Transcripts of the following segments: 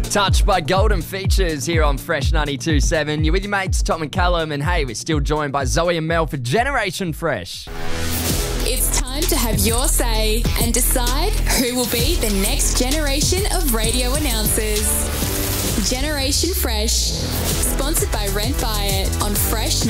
Touched by Golden Features here on Fresh 92.7. You're with your mates Tom and Callum, and hey, we're still joined by Zoe and Mel for Generation Fresh. It's time to have your say and decide who will be the next generation of radio announcers. Generation Fresh, sponsored by Rent Buy It on Fresh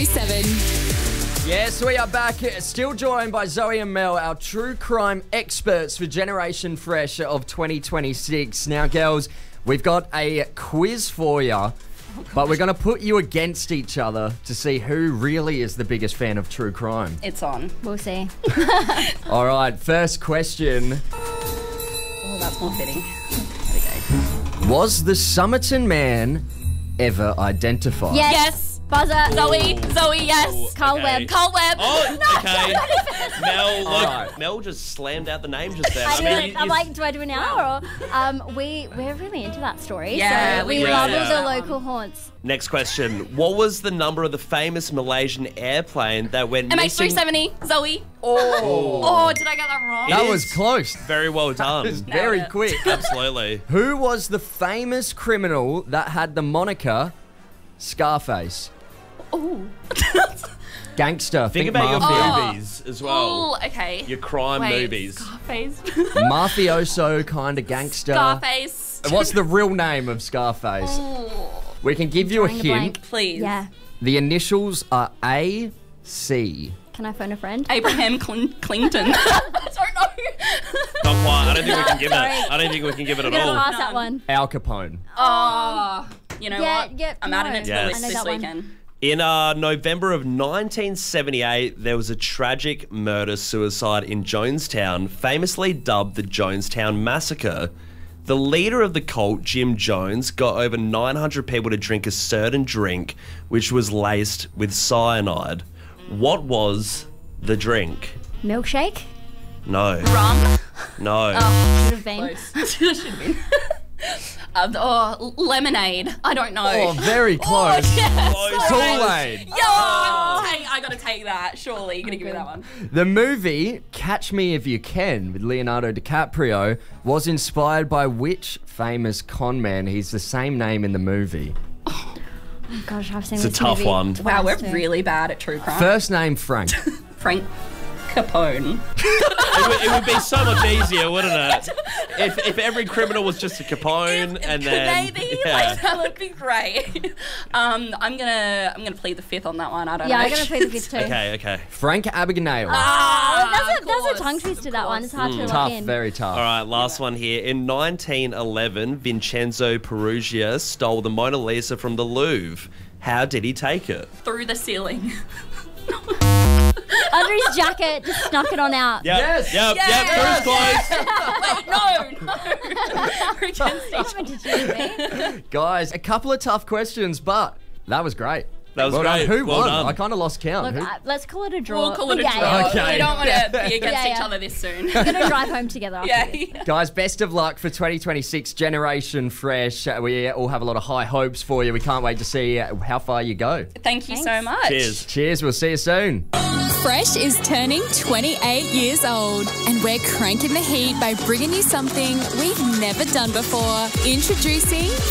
92.7. Yes, we are back, still joined by Zoe and Mel, our true crime experts for Generation Fresh of 2026. Now, girls, we've got a quiz for you, but we're going to put you against each other to see who really is the biggest fan of true crime. It's on. We'll see. All right, first question. Oh, that's more fitting. There we go. Was the Somerton man ever identified? Yes. Buzzer. Zoe, yes. Carl Okay. Webb. Carl Webb. Oh, okay. Mel, look, Alright. Mel just slammed out the name just then. I'm like, do I do it now? Or we're really into that story. Yeah, so we we love really all are. the local haunts. Next question. What was the number of the famous Malaysian airplane that went missing? MH370. Zoe. Oh, Did I get that wrong? that It was is close. Very well done. Very it. quick. Absolutely. Who was the famous criminal that had the moniker Scarface? Ooh. Gangster. Think about your mafia. movies as well. Ooh, okay. Your crime Wait, movies. Scarface. Mafioso kind of gangster. Scarface. What's the real name of Scarface? Ooh. We can give you a Drawing a hint. blank. Please. Yeah. The initials are A-C. Can I phone a friend? Abraham Clinton. I don't know. Not quite. I don't think we can give it. Sorry. I don't think we can give it at I'm gonna all. pass that one. Al Capone. Oh. You know Yeah, what? yeah, I'm adding it to no. the Yes. list I know this that one. weekend. In November of 1978, there was a tragic murder-suicide in Jonestown, famously dubbed the Jonestown Massacre. The leader of the cult, Jim Jones, got over 900 people to drink a certain drink, which was laced with cyanide. What was the drink? Milkshake? No. Rum. No. Should have been. Close. Should have been. Lemonade. I don't know. Oh, very close. Yes. Close. Kool-Aid. I gotta take that. Surely you're gonna give me that one. The movie Catch Me If You Can with Leonardo DiCaprio was inspired by which famous con man? He's the same name in the movie. Oh gosh, I've seen It's a this tough movie one. Wow, we're twice too. really bad at true crime. First name Frank. Frank Capone. It would be so much easier, wouldn't it? If every criminal was just a Capone and then Maybe yeah. like, that would be great. I'm gonna plead the fifth on that one. I don't know. Yeah, I'm gonna play the fifth too. Okay. Frank Abagnale. There's a tongue twister, that one. It's hard to lock Tough, in. very tough. All right, last one here. In 1911, Vincenzo Perugia stole the Mona Lisa from the Louvre. How did he take it? Through the ceiling. Under his jacket, just snuck it on out. Yes. Yep. Wait, no. We're against each What did you do? Guys, a couple of tough questions, but that was great. That was well great. Done. Who Well won? done. I kind of lost count. Look, Who- let's call it a draw. We'll call it a Yeah, draw. yeah. Okay. We don't want to be against Yeah, each yeah. other this soon. We're gonna drive home together. After Yeah. this. Guys, best of luck for 2026 Generation Fresh. We all have a lot of high hopes for you. We can't wait to see how far you go. Thank you so Thanks. much. Cheers. Cheers. We'll see you soon. Fresh is turning 28 years old, and we're cranking the heat by bringing you something we've never done before. Introducing